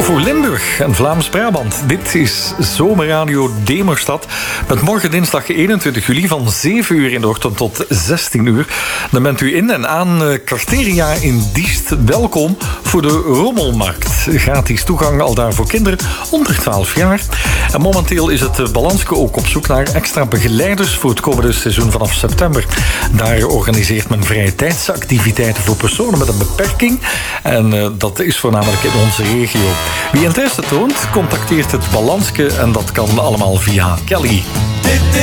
Voor Limburg en Vlaams-Brabant. Dit is Zomerradio Demerstad. Met morgen dinsdag 21 juli van 7 uur in de ochtend tot 16 uur. Dan bent u in en aan Carteria in Diest. Welkom voor de Rommelmarkt. Gratis toegang al daar voor kinderen onder 12 jaar. En momenteel is het Balanske ook op zoek naar extra begeleiders voor het komende seizoen vanaf september. Daar organiseert men vrije tijdsactiviteiten voor personen met een beperking. En dat is voornamelijk in onze regio. Wie interesse toont, contacteert het Balanske en dat kan allemaal via Kelly. Dit